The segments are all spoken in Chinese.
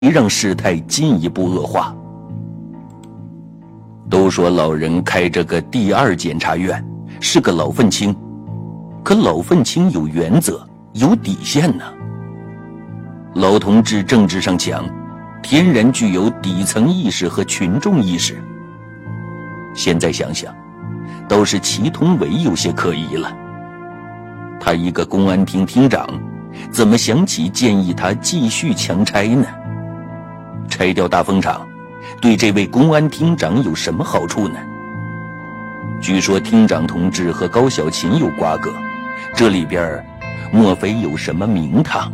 让事态进一步恶化。都说老人开着个第二检察院，是个老愤青，可老愤青有原则，有底线呢。老同志政治上强，天然具有底层意识和群众意识。现在想想，倒是祁同伟有些可疑了。他一个公安厅厅长，怎么想起建议他继续强拆呢？拆掉大风厂，对这位公安厅长有什么好处呢？据说厅长同志和高小琴有瓜葛，这里边莫非有什么名堂？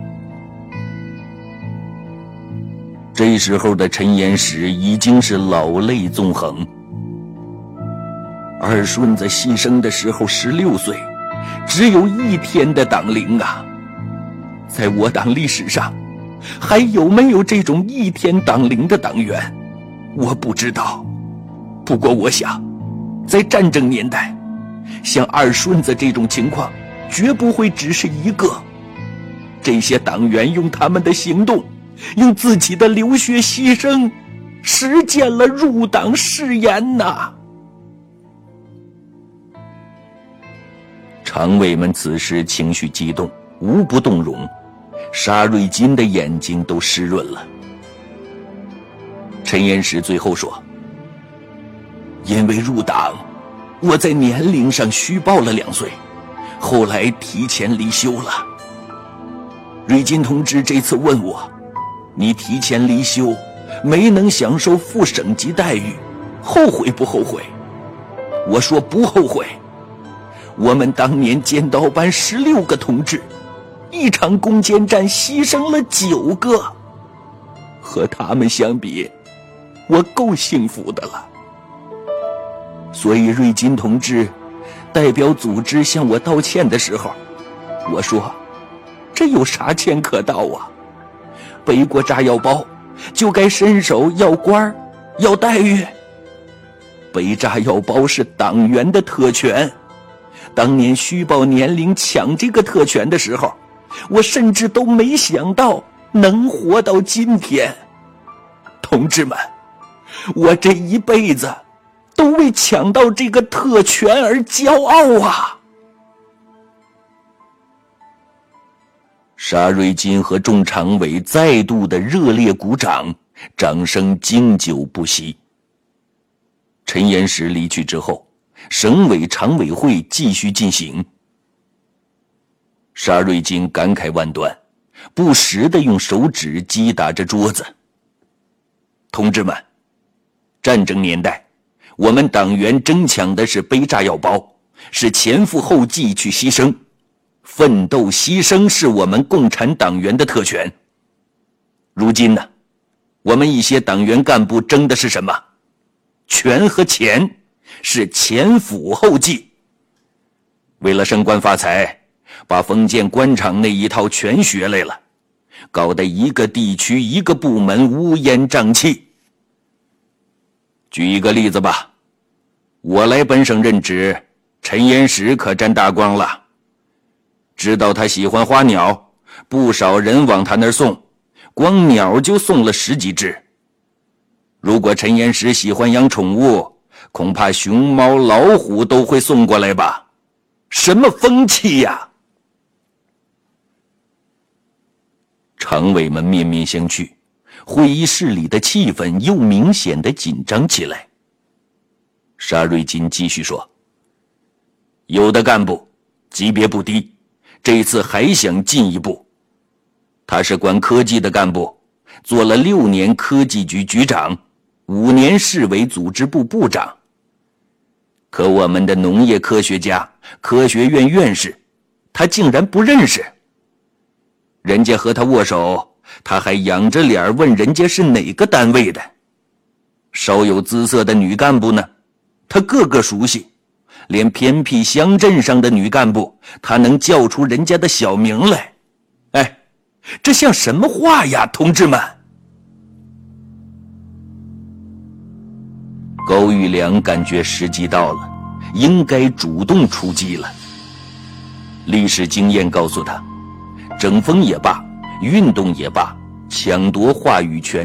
这时候的陈岩石已经是老泪纵横。二顺子牺牲的时候16岁，只有1天的党龄啊！在我党历史上，还有没有这种1天党龄的党员？我不知道。不过我想，在战争年代，像二顺子这种情况，绝不会只是一个。这些党员用他们的行动，用自己的流血牺牲，实践了入党誓言呐！常委们此时情绪激动，无不动容，沙瑞金的眼睛都湿润了。陈岩石最后说：因为入党，我在年龄上虚报了2岁，后来提前离休了。瑞金同志这次问我，你提前离休，没能享受副省级待遇，后悔不后悔？我说不后悔。我们当年尖刀班16个同志，一场攻坚战牺牲了9个，和他们相比，我够幸福的了。所以瑞金同志代表组织向我道歉的时候，我说这有啥歉可道啊？背过炸药包就该伸手要官要待遇。背炸药包是党员的特权，当年虚报年龄抢这个特权的时候，我甚至都没想到能活到今天。同志们，我这一辈子都为抢到这个特权而骄傲啊！沙瑞金和众常委再度的热烈鼓掌，掌声经久不息。陈岩石离去之后，省委常委会继续进行。沙瑞金感慨万端，不时地用手指击打着桌子。同志们，战争年代，我们党员争抢的是背炸药包，是前赴后继去牺牲。奋斗牺牲是我们共产党员的特权。如今呢，我们一些党员干部争的是什么？权和钱，是前赴后继。为了升官发财，把封建官场那一套全学来了，搞得一个地区一个部门乌烟瘴气。举一个例子吧，我来本省任职，陈岩石可沾大光了。知道他喜欢花鸟，不少人往他那儿送，光鸟就送了10几只。如果陈岩石喜欢养宠物，恐怕熊猫老虎都会送过来吧？什么风气呀！常委们面面相觑，会议室里的气氛又明显的紧张起来。沙瑞金继续说，有的干部级别不低，这次还想进一步。他是管科技的干部，做了6年科技局局长，5年市委组织部部长。可我们的农业科学家、科学院院士，他竟然不认识。人家和他握手，他还仰着脸问人家是哪个单位的。稍有姿色的女干部呢，他个个熟悉，连偏僻乡镇上的女干部，他能叫出人家的小名来。哎，这像什么话呀，同志们！高育良感觉时机到了，应该主动出击了。历史经验告诉他，整风也罢，运动也罢， 抢夺话语权